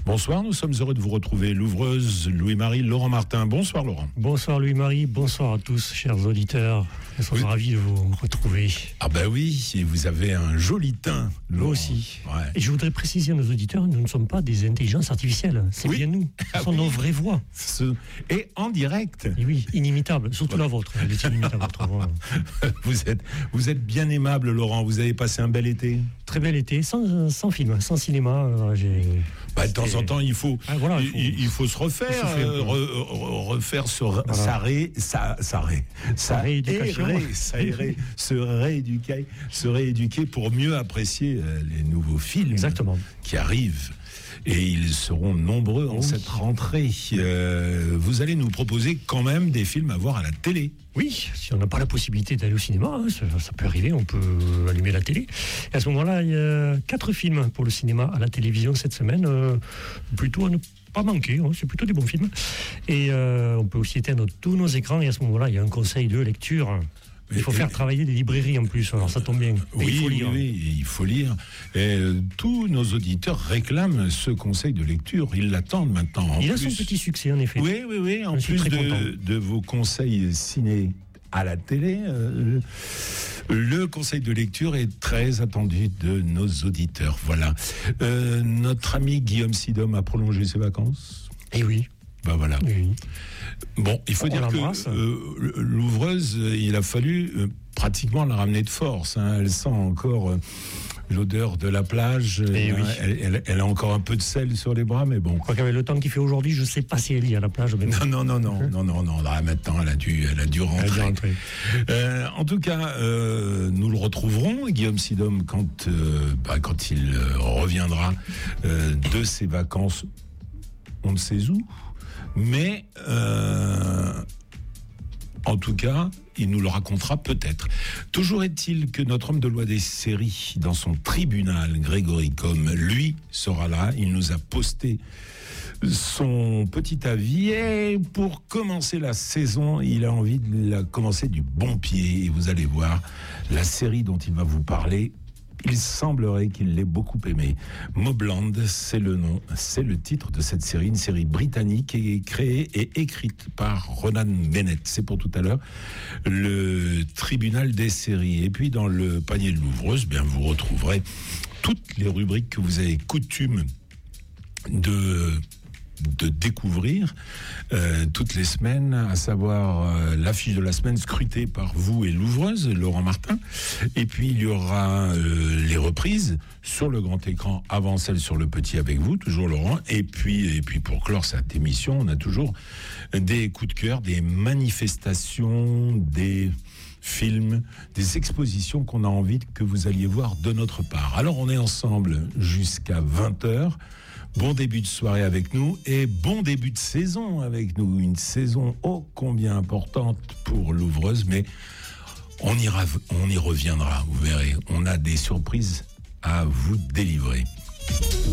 Bonsoir, nous sommes heureux de vous retrouver. L'ouvreuse Louis-Marie, Laurent Martin. Bonsoir Laurent. Bonsoir Louis-Marie, bonsoir à tous, chers auditeurs. Nous sommes ravis de vous retrouver. Ah ben oui, et vous avez un joli teint, Laurent. Nous aussi. Ouais. Et je voudrais préciser à nos auditeurs, nous ne sommes pas des intelligences artificielles. C'est bien nous. Ce sont nos vraies voix. Et en direct. Et oui, inimitables, surtout la vôtre. Elle est inimitable, votre voix. Vous êtes bien aimable, Laurent. Vous avez passé un bel été. Très bel été, sans film, sans cinéma. De temps en temps, il faut se refaire, refaire sa rééducation, se rééduquer pour mieux apprécier les nouveaux films qui arrivent. Et ils seront nombreux en cette rentrée. Vous allez nous proposer quand même des films à voir à la télé. Oui, si on n'a pas la possibilité d'aller au cinéma, ça peut arriver, on peut allumer la télé. Et à ce moment-là, il y a 4 films pour le cinéma à la télévision cette semaine, plutôt à ne pas manquer, c'est plutôt des bons films. Et on peut aussi éteindre tous nos écrans, et à ce moment-là, il y a un conseil de lecture. Il faut faire travailler des librairies en plus, alors ça tombe bien. Oui, il faut lire. Et tous nos auditeurs réclament ce conseil de lecture. Ils l'attendent maintenant. Il a son petit succès, en effet. Oui. En plus de vos conseils ciné à la télé, le conseil de lecture est très attendu de nos auditeurs. Voilà. Notre ami Guillaume Sidom a prolongé ses vacances. Eh oui. Voilà. Oui. Bon, il faut dire que l'ouvreuse, il a fallu pratiquement la ramener de force. Elle sent encore l'odeur de la plage. Elle a encore un peu de sel sur les bras, mais bon. Quoi qu'avec le temps qu'il fait aujourd'hui, je ne sais pas si elle y a la plage. Mais non. Là, maintenant, elle a dû rentrer. En tout cas, nous le retrouverons, Guillaume Sidom, quand il reviendra de ses vacances. On ne sait où. Mais, en tout cas, il nous le racontera peut-être. Toujours est-il que notre homme de loi des séries, dans son tribunal, Grégory Combes, lui, sera là. Il nous a posté son petit avis. Et pour commencer la saison, il a envie de la commencer du bon pied. Et vous allez voir, la série dont il va vous parler, il semblerait qu'il l'ait beaucoup aimé. Mobland, c'est le nom, c'est le titre de cette série, une série britannique qui est créée et écrite par Ronan Bennett. C'est pour tout à l'heure, le tribunal des séries. Et puis dans le panier de l'ouvreuse, vous retrouverez toutes les rubriques que vous avez coutume de découvrir toutes les semaines, à savoir l'affiche de la semaine scrutée par vous et l'ouvreuse, Laurent Martin. Et puis il y aura les reprises sur le grand écran avant celle sur le petit avec vous, toujours Laurent. Et puis pour clore cette émission, on a toujours des coups de cœur, des manifestations, des films, des expositions qu'on a envie que vous alliez voir de notre part. Alors on est ensemble jusqu'à 20h. Bon début de soirée avec nous et bon début de saison avec nous. Une saison ô combien importante pour l'ouvreuse, mais on y reviendra, vous verrez. On a des surprises à vous délivrer.